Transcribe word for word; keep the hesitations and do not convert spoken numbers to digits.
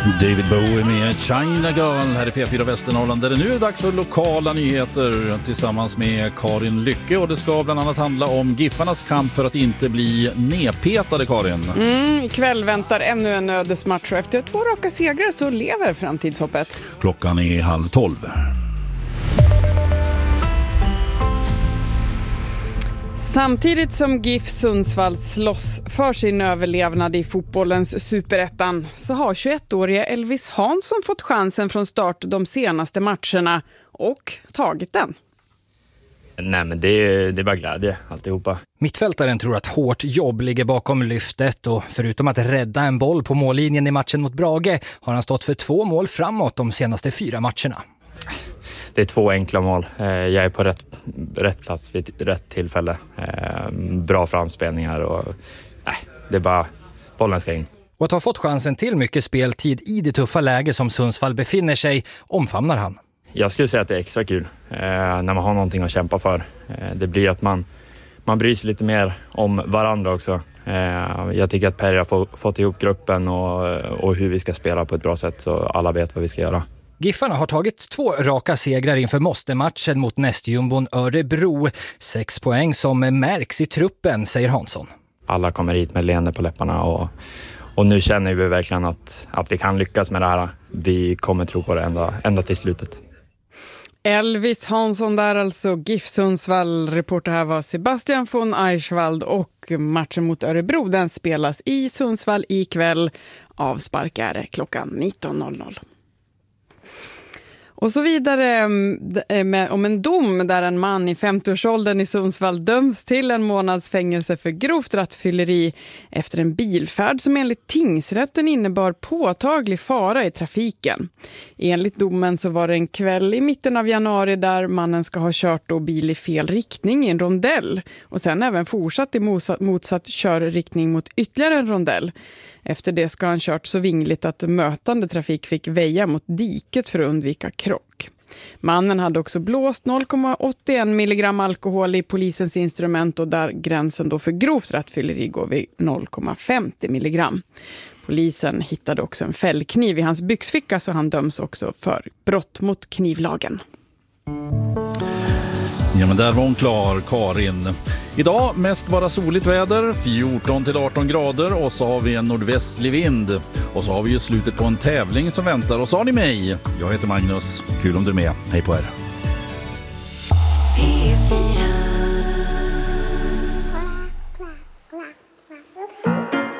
David Bowie med China Girl här i P fyra Västernorrland, där det nu är dags för lokala nyheter tillsammans med Karin Lycke, och det ska bland annat handla om Giffarnas kamp för att inte bli nedpetade, Karin. Mm, ikväll väntar ännu en ödesmatch och efter två raka segrar så lever framtidshoppet. Klockan är halv tolv. Samtidigt som GIF Sundsvall slåss för sin överlevnad i fotbollens superettan så har tjugoettåriga Elvis Hansson fått chansen från start de senaste matcherna och tagit den. Nej, men det är, det är bara glädje alltihopa. Mittfältaren tror att hårt jobb ligger bakom lyftet, och förutom att rädda en boll på mållinjen i matchen mot Brage har han stått för två mål framåt de senaste fyra matcherna. Det är två enkla mål. Jag är på rätt, rätt plats vid rätt tillfälle. Bra framspelningar och nej, det är bara bollen ska in. Och att ha fått chansen till mycket speltid i det tuffa läge som Sundsvall befinner sig omfamnar han. Jag skulle säga att det är extra kul när man har någonting att kämpa för. Det blir att man, man bryr sig lite mer om varandra också. Jag tycker att Perry har fått ihop gruppen och, och hur vi ska spela på ett bra sätt så alla vet vad vi ska göra. Giffarna har tagit två raka segrar inför måste-matchen mot nästjumbon Örebro. Sex poäng som märks i truppen, säger Hansson. Alla kommer hit med leende på läpparna och, och nu känner vi verkligen att, att vi kan lyckas med det här. Vi kommer tro på det ända, ända till slutet. Elvis Hansson där alltså, GIF Sundsvall. Reporter här var Sebastian von Eichwald, och matchen mot Örebro den spelas i Sundsvall ikväll. Avspark är det klockan nitton noll noll. Och så vidare med, om en dom där en man i femtioårsåldern i Sundsvall döms till en månads fängelse för grovt rattfylleri efter en bilfärd som enligt tingsrätten innebar påtaglig fara i trafiken. Enligt domen så var det en kväll i mitten av januari där mannen ska ha kört då bil i fel riktning i en rondell och sen även fortsatt i motsatt, motsatt körriktning mot ytterligare en rondell. Efter det ska han kört så vingligt att mötande trafik fick väja mot diket för att undvika krock. Mannen hade också blåst noll komma åttioen milligram alkohol i polisens instrument, och där gränsen då för grovt rattfylleri går vid noll komma femtio milligram. Polisen hittade också en fällkniv i hans byxficka, så han döms också för brott mot knivlagen. Ja, men där var hon klar, Karin. Idag mest bara soligt väder, fjorton till arton grader, och så har vi en nordvästlig vind. Och så har vi ju slutet på en tävling som väntar, och så har ni mig. Jag heter Magnus, kul om du är med. Hej på er.